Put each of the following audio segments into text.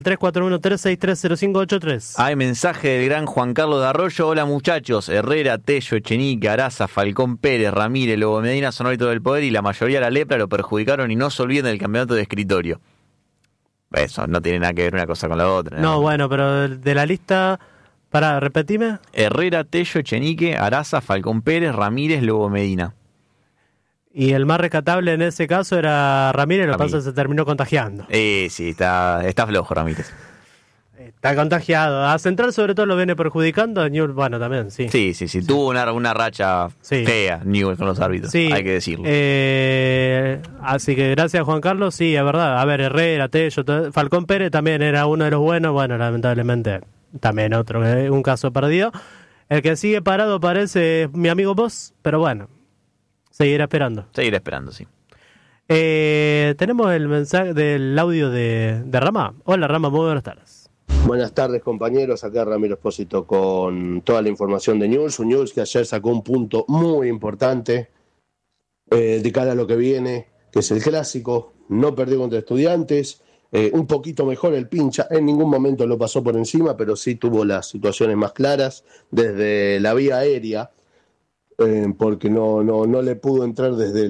341-363-0583. Hay mensaje del gran Juan Carlos de Arroyo. Hola muchachos, Herrera, Tello, Echenique, Araza, Falcón Pérez, Ramírez, Lobo Medina son ahorita del poder y la mayoría de la lepra lo perjudicaron y no se olviden del campeonato de escritorio. Eso no tiene nada que ver una cosa con la otra. No, bueno, pero de la lista, repetime. Herrera, Tello, Echenique, Araza, Falcón Pérez, Ramírez, Lobo Medina. Y el más rescatable en ese caso era Ramírez, lo que pasa es que se terminó contagiando. Sí, está flojo Ramírez. Está contagiado. A Central sobre todo lo viene perjudicando, a Newell's, bueno, también, sí. Sí. Tuvo una racha fea Newell's con los árbitros, hay que decirlo. Así que gracias Juan Carlos, sí, es verdad. A ver, Herrera, Tello, Falcón Pérez también era uno de los buenos, bueno, lamentablemente también otro, un caso perdido. El que sigue parado parece mi amigo Boss, pero bueno. Seguirá esperando, sí. Tenemos el mensaje del audio de Rama. Hola Rama, muy buenas tardes. Buenas tardes compañeros, acá Ramiro Espósito con toda la información de Newell's. Un Newell's que ayer sacó un punto muy importante de cara a lo que viene, que es el clásico. No perdió contra Estudiantes, un poquito mejor el pincha, en ningún momento lo pasó por encima, pero sí tuvo las situaciones más claras desde la vía aérea. Porque no le pudo entrar desde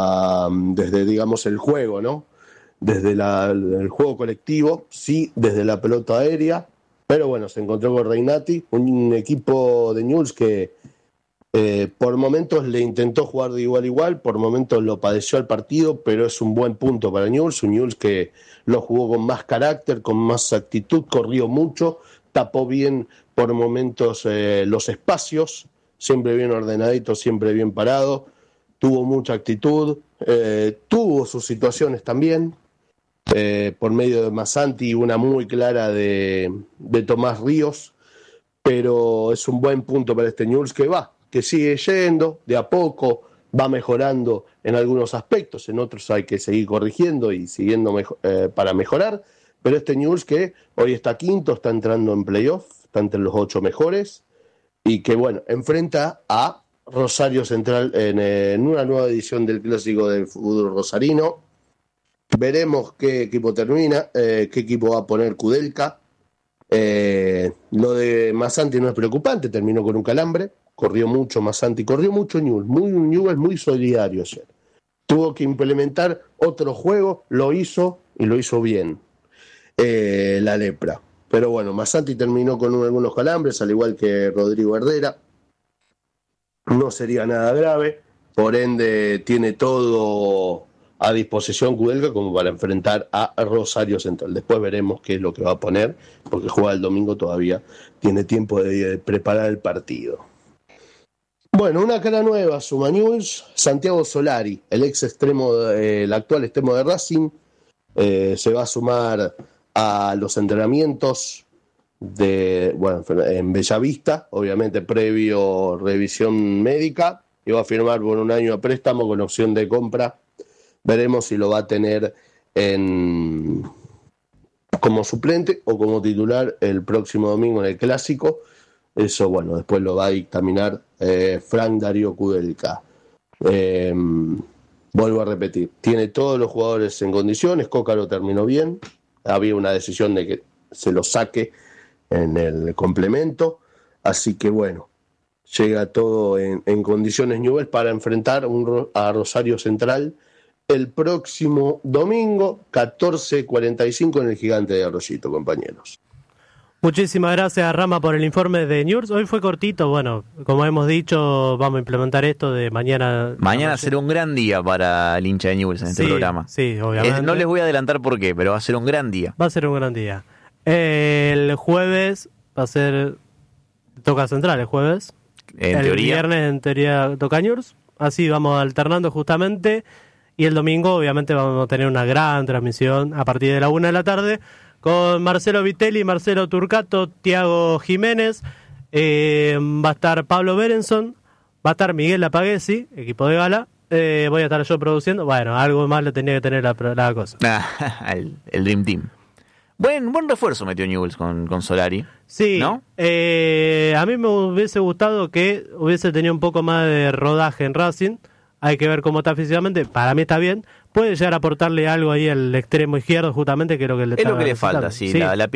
digamos el juego, ¿no? Desde el juego colectivo, sí, desde la pelota aérea, pero bueno, se encontró con Reinati, un equipo de Newell's que por momentos le intentó jugar de igual a igual, por momentos lo padeció al partido, pero es un buen punto para Newell's, un Newell's que lo jugó con más carácter, con más actitud, corrió mucho, tapó bien por momentos los espacios, siempre bien ordenadito, siempre bien parado, tuvo mucha actitud, tuvo sus situaciones también, por medio de Massanti, una muy clara de Tomás Ríos, pero es un buen punto para este Newell's que sigue yendo, de a poco, va mejorando en algunos aspectos, en otros hay que seguir corrigiendo y siguiendo para mejorar, pero este Newell's que hoy está quinto, está entrando en playoff, está entre los 8 mejores, y que, bueno, enfrenta a Rosario Central en una nueva edición del Clásico del Fútbol Rosarino. Veremos qué equipo termina, qué equipo va a poner Kudelka. Lo de Massanti no es preocupante, terminó con un calambre, corrió mucho Massanti, corrió mucho Newell's, muy solidario ayer. Tuvo que implementar otro juego, lo hizo y lo hizo bien, la lepra. Pero bueno, Massanti terminó con algunos calambres, al igual que Rodrigo Herrera. No sería nada grave, por ende tiene todo a disposición Kudelka como para enfrentar a Rosario Central. Después veremos qué es lo que va a poner, porque juega el domingo, todavía tiene tiempo de preparar el partido. Bueno, una cara nueva suma Newell's, Santiago Solari, el actual extremo de Racing, se va a sumar a los entrenamientos en Bellavista, obviamente previo revisión médica, y va a firmar por un año a préstamo con opción de compra. Veremos si lo va a tener como suplente o como titular el próximo domingo en el Clásico. Eso, bueno, después lo va a dictaminar Frank Darío Kudelka. Vuelvo a repetir, tiene todos los jugadores en condiciones, Cócaro terminó bien, había una decisión de que se lo saque en el complemento, así que bueno, llega todo en condiciones Newell's para enfrentar a Rosario Central el próximo domingo 14:45 en el Gigante de Arroyito, compañeros. Muchísimas gracias Rama por el informe de Newell's. Hoy fue cortito, bueno, como hemos dicho, vamos a implementar esto de mañana. Mañana será un gran día para el hincha de Newell's en este programa. Sí, obviamente. No les voy a adelantar por qué, pero va a ser un gran día. Va a ser un gran día. El jueves va a ser... Toca Central el jueves. En el teoría. Viernes en teoría toca Newell's. Así vamos alternando justamente. Y el domingo obviamente vamos a tener una gran transmisión a partir de la 1 de la tarde con Marcelo Vitelli, Marcelo Turcato, Tiago Jiménez, va a estar Pablo Berenson, va a estar Miguel Lapaguesi, equipo de gala, voy a estar yo produciendo, bueno, algo más le tenía que tener la cosa. El Dream Team. Buen refuerzo metió Newell's con Solari. Sí, ¿no? A mí me hubiese gustado que hubiese tenido un poco más de rodaje en Racing. hay que ver cómo está físicamente. Para mí está bien. Puede llegar a aportarle algo ahí al extremo izquierdo, justamente, que es lo que le Es lo que le necesitando. falta, sí. Sí. La